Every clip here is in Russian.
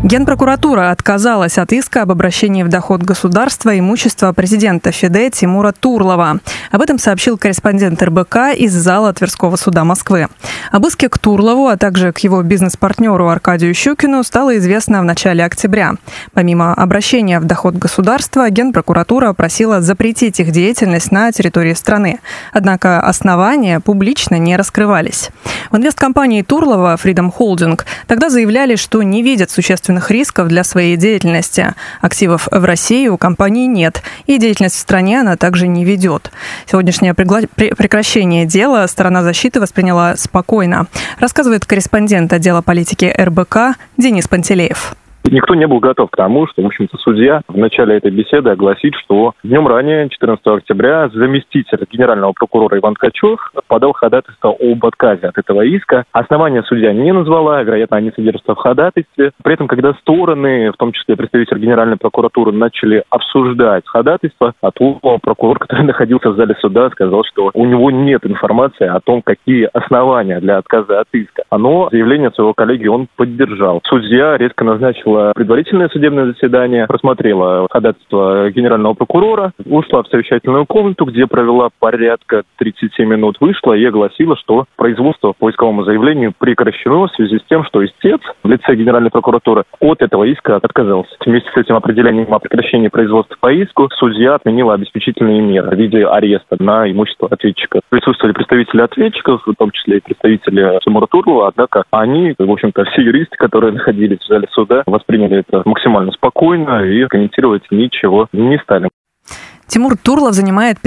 Генпрокуратура отказалась от иска об обращении в доход государства имущества президента ФИДЕ Тимура Турлова. Об этом сообщил корреспондент РБК из зала Тверского суда Москвы. Об иске к Турлову, а также к его бизнес-партнеру Аркадию Щукину стало известно в начале октября. Помимо обращения в доход государства, Генпрокуратура просила запретить их деятельность на территории страны. Однако основания публично не раскрывались. В инвесткомпании Турлова Freedom Holding тогда заявляли, что не видят существенных рисков для своей деятельности. Активов в России у компании нет, и деятельность в стране она также не ведет. Сегодняшнее прекращение дела сторона защиты восприняла спокойно, рассказывает корреспондент отдела политики РБК Денис Пантелеев. Никто не был готов к тому, что, в общем-то, судья в начале этой беседы огласит, что днем ранее, 14 октября, заместитель генерального прокурора Иван Ткачев подал ходатайство об отказе от этого иска. Основания судья не назвала, вероятно, они содержатся в ходатайстве. При этом, когда стороны, в том числе представитель Генеральной прокуратуры, начали обсуждать ходатайство, прокурор, который находился в зале суда, сказал, что у него нет информации о том, какие основания для отказа от иска. Но заявление своего коллеги он поддержал. Судья резко назначил предварительное судебное заседание, просмотрела ходатайство генерального прокурора, ушла в совещательную комнату, где провела порядка 30 минут, вышла и огласила, что производство по исковому заявлению прекращено в связи с тем, что истец в лице Генеральной прокуратуры от этого иска отказался. Вместе с этим определением о прекращении производства по иску судья отменила обеспечительные меры в виде ареста на имущество ответчика. Присутствовали представители ответчиков, в том числе и представители Тимура Турлова, однако они, в общем-то, все юристы, которые находились в зале суда, восприняли это максимально спокойно и комментировать ничего не стали. Тимур Турлов занимает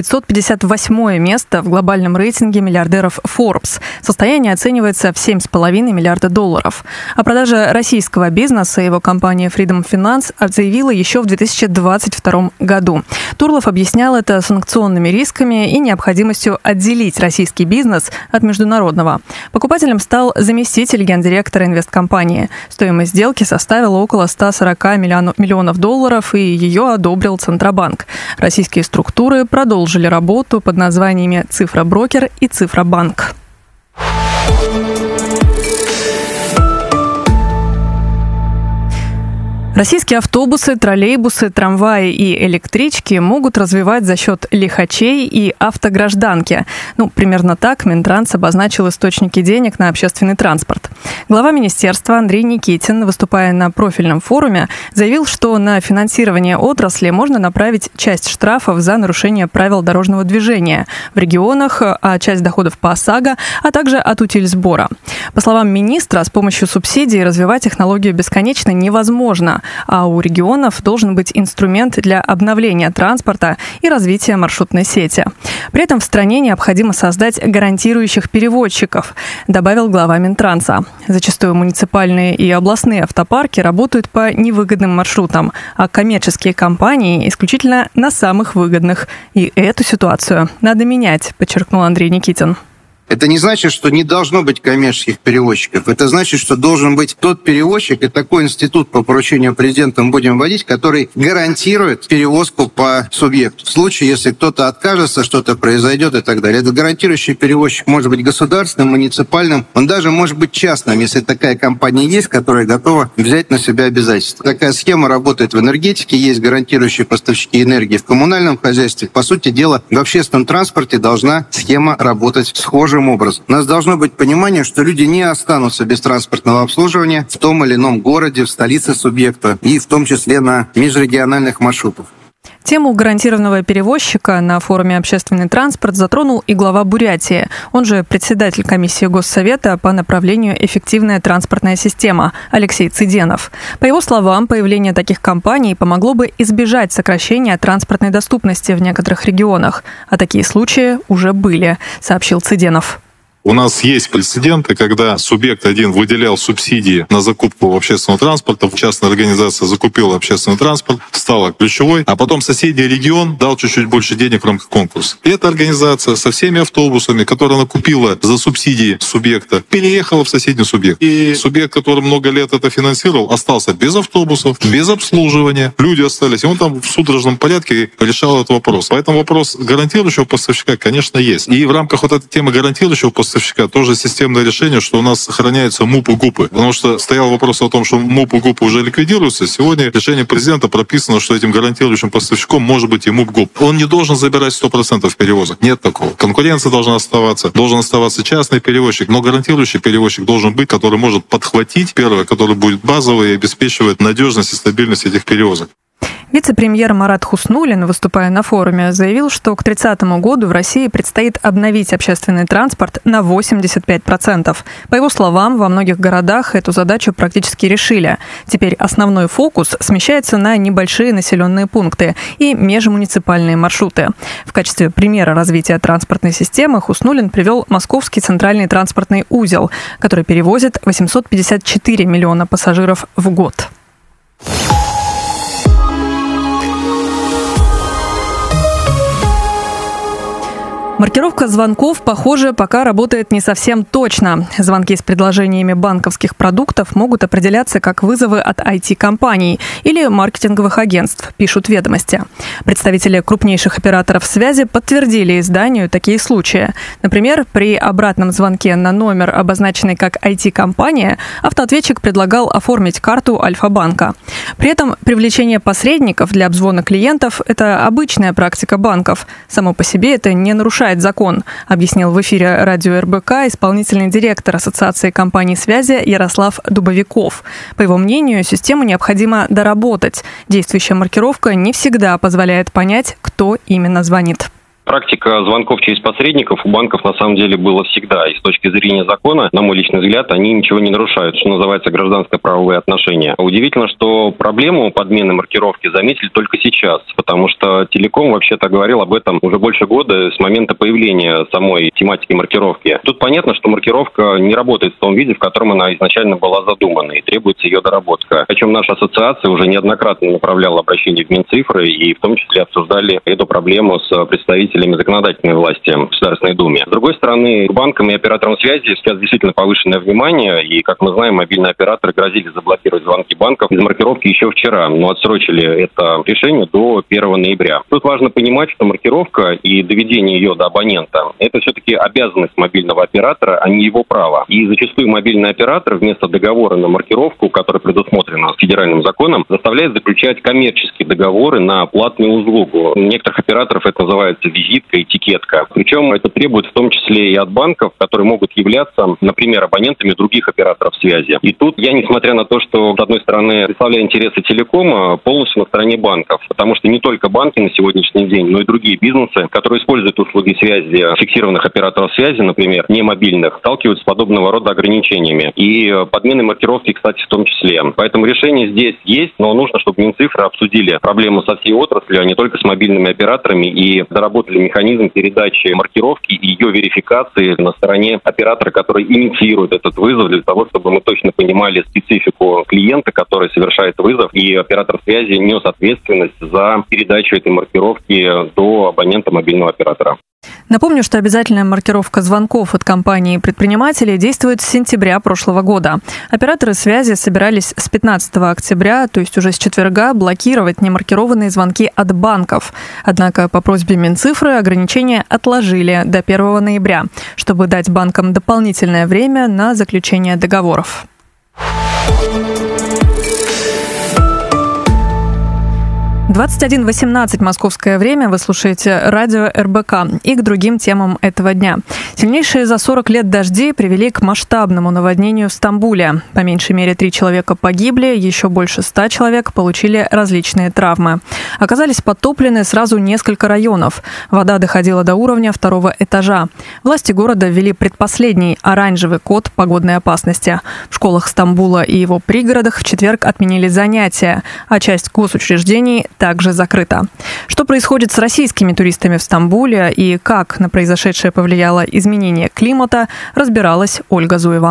558 место в глобальном рейтинге миллиардеров Forbes. Состояние оценивается в $7,5 миллиарда. О продаже российского бизнеса его компания Freedom Finance заявила еще в 2022 году. Турлов объяснял это санкционными рисками и необходимостью отделить российский бизнес от международного. Покупателем стал заместитель гендиректора инвесткомпании. Стоимость сделки составила около $140 миллионов, и ее одобрил Центробанк. Российские структуры продолжили работу под названиями «Цифроброкер» и «Цифробанк». Российские автобусы, троллейбусы, трамваи и электрички могут развивать за счет лихачей и автогражданки. Примерно так Минтранс обозначил источники денег на общественный транспорт. Глава министерства Андрей Никитин, выступая на профильном форуме, заявил, что на финансирование отрасли можно направить часть штрафов за нарушение правил дорожного движения в регионах, а часть доходов по ОСАГО, а также от утильсбора. По словам министра, с помощью субсидий развивать технологию бесконечно невозможно, а у регионов должен быть инструмент для обновления транспорта и развития маршрутной сети. При этом в стране необходимо создать гарантирующих перевозчиков, добавил глава Минтранса. Зачастую муниципальные и областные автопарки работают по невыгодным маршрутам, а коммерческие компании исключительно на самых выгодных. И эту ситуацию надо менять, подчеркнул Андрей Никитин. Это не значит, что не должно быть коммерческих перевозчиков. Это значит, что должен быть тот перевозчик, и такой институт по поручению президента мы будем вводить, который гарантирует перевозку по субъекту. В случае, если кто-то откажется, что-то произойдет и так далее. Этот гарантирующий перевозчик может быть государственным, муниципальным, он даже может быть частным, если такая компания есть, которая готова взять на себя обязательства. Такая схема работает в энергетике, есть гарантирующие поставщики энергии в коммунальном хозяйстве. По сути дела, в общественном транспорте должна схема работать схожим образом. У нас должно быть понимание, что люди не останутся без транспортного обслуживания в том или ином городе, в столице субъекта и в том числе на межрегиональных маршрутах. Тему гарантированного перевозчика на форуме «Общественный транспорт» затронул и глава Бурятии, он же председатель комиссии Госсовета по направлению «Эффективная транспортная система» Алексей Цыденов. По его словам, появление таких компаний помогло бы избежать сокращения транспортной доступности в некоторых регионах. А такие случаи уже были, сообщил Цыденов. У нас есть прецеденты, когда субъект один выделял субсидии на закупку общественного транспорта, частная организация закупила общественный транспорт, стала ключевой, а потом соседний регион дал чуть-чуть больше денег в рамках конкурса. И эта организация со всеми автобусами, которые она купила за субсидии субъекта, переехала в соседний субъект. И субъект, который много лет это финансировал, остался без автобусов, без обслуживания. Люди остались. И он там в судорожном порядке решал этот вопрос. Поэтому вопрос гарантирующего поставщика, конечно, есть. И в рамках вот этой темы гарантирующего поставщика поставщика, тоже системное решение, что у нас сохраняются МУП и ГУПы. Потому что стоял вопрос о том, что МУП и ГУПы уже ликвидируются. Сегодня решение президента прописано, что этим гарантирующим поставщиком может быть и МУП ГУП. Он не должен забирать 100% перевозок. Нет такого. Конкуренция должна оставаться. Должен оставаться частный перевозчик, но гарантирующий перевозчик должен быть, который может подхватить, первое, который будет базовый и обеспечивает надежность и стабильность этих перевозок. Вице-премьер Марат Хуснуллин, выступая на форуме, заявил, что к 2030 году в России предстоит обновить общественный транспорт на 85%. По его словам, во многих городах эту задачу практически решили. Теперь основной фокус смещается на небольшие населенные пункты и межмуниципальные маршруты. В качестве примера развития транспортной системы Хуснуллин привел Московский центральный транспортный узел, который перевозит 854 миллиона пассажиров в год. Маркировка звонков, похоже, пока работает не совсем точно. Звонки с предложениями банковских продуктов могут определяться как вызовы от IT-компаний или маркетинговых агентств, пишут «Ведомости». Представители крупнейших операторов связи подтвердили изданию такие случаи. Например, при обратном звонке на номер, обозначенный как IT-компания, автоответчик предлагал оформить карту Альфа-банка. При этом привлечение посредников для обзвона клиентов – это обычная практика банков. Само по себе это не нарушает закон, объяснил в эфире радио РБК исполнительный директор Ассоциации компаний связи Ярослав Дубовиков. По его мнению, систему необходимо доработать. Действующая маркировка не всегда позволяет понять, кто именно звонит. Практика звонков через посредников у банков на самом деле была всегда. И с точки зрения закона, на мой личный взгляд, они ничего не нарушают, что называется гражданско-правовые отношения. Удивительно, что проблему подмены маркировки заметили только сейчас, потому что Телеком вообще-то говорил об этом уже больше года с момента появления самой тематики маркировки. Тут понятно, что маркировка не работает в том виде, в котором она изначально была задумана, и требуется ее доработка. Причем наша ассоциация уже неоднократно направляла обращения в Минцифры, и в том числе обсуждали эту проблему с представителями законодательной власти в Государственной Думе. С другой стороны, банкам и операторам связи сейчас действительно повышенное внимание, и, как мы знаем, мобильные операторы грозили заблокировать звонки банков из маркировки еще вчера, но отсрочили это решение до 1 ноября. Тут важно понимать, что маркировка и доведение ее до абонента – это все-таки обязанность мобильного оператора, а не его право. И зачастую мобильный оператор вместо договора на маркировку, который предусмотрено федеральным законом, заставляет заключать коммерческие договоры на платную услугу. У некоторых операторов это называется визитка, этикетка. Причем это требует в том числе и от банков, которые могут являться, например, абонентами других операторов связи. И тут я, несмотря на то, что, с одной стороны, представляю интересы Телекома, полностью на стороне банков. Потому что не только банки на сегодняшний день, но и другие бизнесы, которые используют услуги связи фиксированных операторов связи, например, не мобильных, сталкиваются с подобного рода ограничениями. И подмены маркировки, кстати, в том числе. Поэтому решение здесь есть, но нужно, чтобы Минцифры обсудили проблему со всей отраслью, а не только с мобильными операторами, и доработали механизм передачи маркировки и ее верификации на стороне оператора, который инициирует этот вызов, для того, чтобы мы точно понимали специфику клиента, который совершает вызов, и оператор связи нес ответственность за передачу этой маркировки до абонента мобильного оператора. Напомню, что обязательная маркировка звонков от компаний и предпринимателей действует с сентября прошлого года. Операторы связи собирались с 15 октября, то есть уже с четверга, блокировать немаркированные звонки от банков. Однако по просьбе Минцифры ограничения отложили до 1 ноября, чтобы дать банкам дополнительное время на заключение договоров. 21:18 московское время. Вы слушаете радио РБК. И к другим темам этого дня. Сильнейшие за 40 лет дожди привели к масштабному наводнению в Стамбуле. По меньшей мере 3 человека погибли, еще больше 100 человек получили различные травмы. Оказались подтоплены сразу несколько районов. Вода доходила до уровня 2-го этажа. Власти города ввели предпоследний оранжевый код погодной опасности. В школах Стамбула и его пригородах в четверг отменили занятия, а часть госучреждений также закрыта. Что происходит с российскими туристами в Стамбуле и как на произошедшее повлияло изменение климата, разбиралась Ольга Зуева.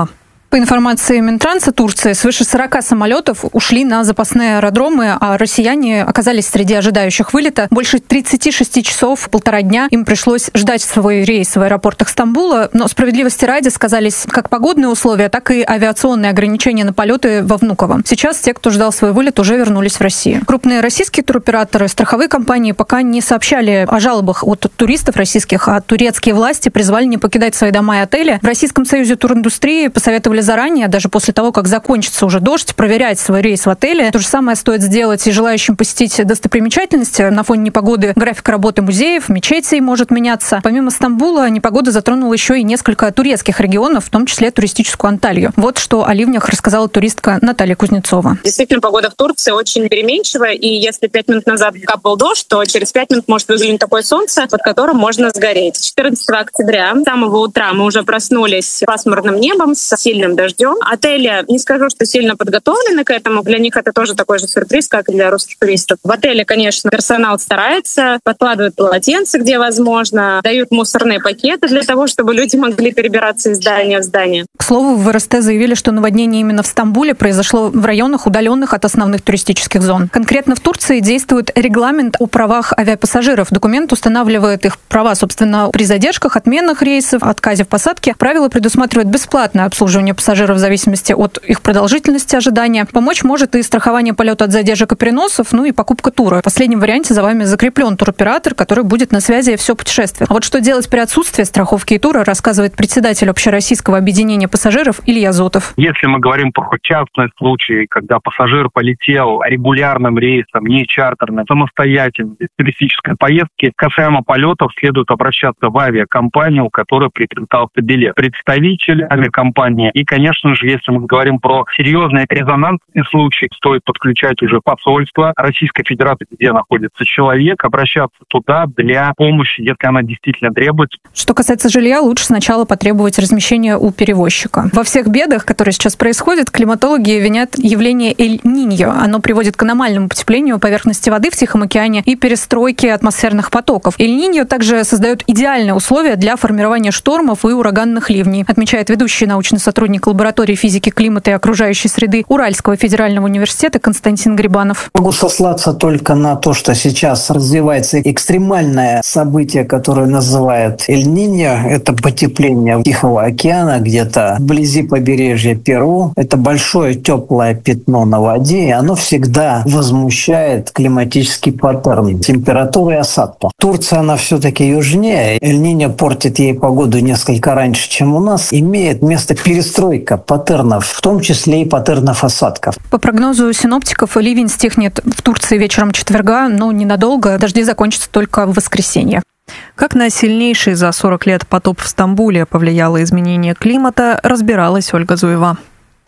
По информации Минтранса Турции, свыше 40 самолетов ушли на запасные аэродромы, а россияне оказались среди ожидающих вылета. Больше 36 часов, 1,5 дня им пришлось ждать свой рейс в аэропортах Стамбула. Но справедливости ради сказались как погодные условия, так и авиационные ограничения на полеты во Внуково. Сейчас те, кто ждал свой вылет, уже вернулись в Россию. Крупные российские туроператоры, страховые компании пока не сообщали о жалобах от туристов российских, а турецкие власти призвали не покидать свои дома и отели. В Российском союзе туриндустрии посоветовали заранее, даже после того, как закончится уже дождь, проверять свой рейс в отеле. То же самое стоит сделать и желающим посетить достопримечательности. На фоне непогоды график работы музеев, мечетей может меняться. Помимо Стамбула, непогода затронула еще и несколько турецких регионов, в том числе туристическую Анталью. Вот что о ливнях рассказала туристка Наталья Кузнецова. Действительно, погода в Турции очень переменчивая, и если 5 минут назад капал дождь, то через 5 минут может выглянуть такое солнце, под которым можно сгореть. 14 октября, с самого утра мы уже проснулись с пасмурным небом, с сильным дождем. Отели, не скажу, что сильно подготовлены к этому. Для них это тоже такой же сюрприз, как и для русских туристов. В отеле, конечно, персонал старается, подкладывают полотенца, где возможно, дают мусорные пакеты для того, чтобы люди могли перебираться из здания в здание. К слову, в РСТ заявили, что наводнение именно в Стамбуле произошло в районах, удаленных от основных туристических зон. Конкретно в Турции действует регламент о правах авиапассажиров. Документ устанавливает их права, собственно, при задержках, отменах рейсов, отказе в посадке. Правила предусматривают бесплатное обслуживание пассажиров в зависимости от их продолжительности ожидания. Помочь может и страхование полета от задержек и переносов, ну и покупка тура. В последнем варианте за вами закреплен туроператор, который будет на связи все путешествие. А вот что делать при отсутствии страховки и тура, рассказывает председатель общероссийского объединения пассажиров Илья Зотов. Если мы говорим про частный случай, когда пассажир полетел регулярным рейсом, не чартерным, самостоятельно, без туристической поездки, касаемо полетов следует обращаться в авиакомпанию, у которой приобретался билет. Представитель авиакомпании. И, конечно же, если мы говорим про серьезный резонансный случай, стоит подключать уже посольство Российской Федерации, где находится человек, обращаться туда для помощи, если она действительно требуется. Что касается жилья, лучше сначала потребовать размещения у перевозчика. Во всех бедах, которые сейчас происходят, климатологи винят явление Эль-Ниньо. Оно приводит к аномальному потеплению поверхности воды в Тихом океане и перестройке атмосферных потоков. Эль-Ниньо также создает идеальные условия для формирования штормов и ураганных ливней, отмечает ведущий научный сотрудник лаборатории физики климата и окружающей среды Уральского федерального университета Константин Грибанов. Могу сослаться только на то, что сейчас развивается экстремальное событие, которое называют Эль-Ниньо. Это потепление Тихого океана, где-то вблизи побережья Перу. Это большое теплое пятно на воде, и оно всегда возмущает климатический паттерн температуры и осадков. Турция, она все-таки южнее. Эль-Ниньо портит ей погоду несколько раньше, чем у нас. Имеет место перестройка паттернов, в том числе и паттернов осадков. По прогнозу синоптиков, ливень стихнет в Турции вечером четверга, но ненадолго. Дожди закончатся только в воскресенье. Как на сильнейший за 40 лет потоп в Стамбуле повлияло изменение климата, разбиралась Ольга Зуева.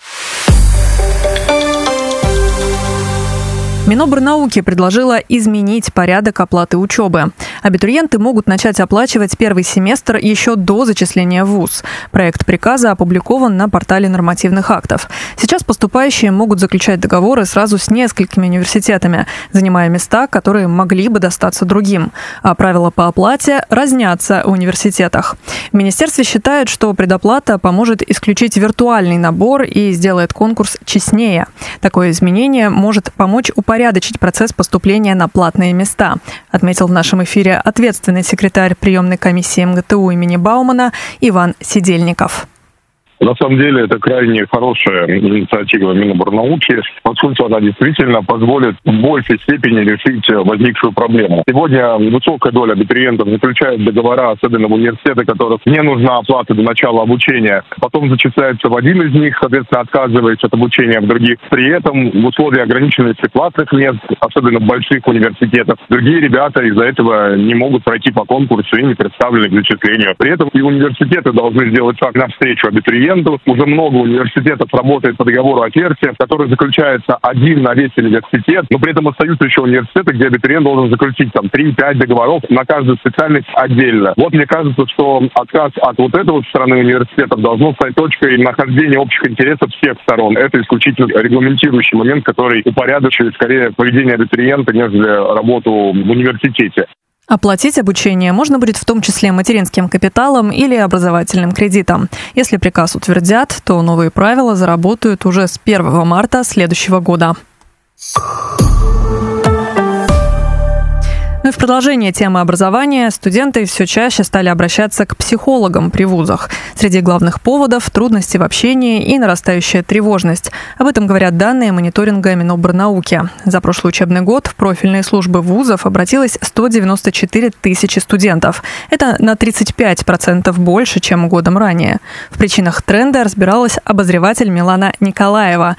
Минобрнауки предложила изменить порядок оплаты учебы. Абитуриенты могут начать оплачивать первый семестр еще до зачисления в вуз. Проект приказа опубликован на портале нормативных актов. Сейчас поступающие могут заключать договоры сразу с несколькими университетами, занимая места, которые могли бы достаться другим. А правила по оплате разнятся в университетах. В министерстве считают, что предоплата поможет исключить виртуальный набор и сделает конкурс честнее. Такое изменение может помочь упорядочить процесс поступления на платные места, отметил в нашем эфире ответственный секретарь приемной комиссии МГТУ имени Баумана Иван Сидельников. На самом деле это крайне хорошая инициатива Минобрнауки, поскольку она действительно позволит в большей степени решить возникшую проблему. Сегодня высокая доля абитуриентов заключает договора, особенно в университеты, которых не нужна оплата до начала обучения. Потом зачисляется в один из них, соответственно, отказывается от обучения в других. При этом в условиях ограниченности платных мест, особенно в больших университетах, другие ребята из-за этого не могут пройти по конкурсу и не представлены к зачислению. При этом и университеты должны сделать шаг навстречу абитуриентам. Уже много университетов работает по договору о терсе, который заключается один на весь университет, но при этом остаются еще университеты, где абитуриент должен заключить 3-5 договоров на каждую специальность отдельно. Вот мне кажется, что отказ от вот этого стороны университетов должно стать точкой нахождения общих интересов всех сторон. Это исключительно регламентирующий момент, который упорядочивает скорее поведение абитуриента, нежели работу в университете. Оплатить обучение можно будет в том числе материнским капиталом или образовательным кредитом. Если приказ утвердят, то новые правила заработают уже с 1 марта следующего года. Ну и в продолжение темы образования студенты все чаще стали обращаться к психологам при вузах. Среди главных поводов – трудности в общении и нарастающая тревожность. Об этом говорят данные мониторинга Минобрнауки. За прошлый учебный год в профильные службы вузов обратилось 194 тысячи студентов. Это на 35% больше, чем годом ранее. В причинах тренда разбиралась обозреватель Милана Николаева.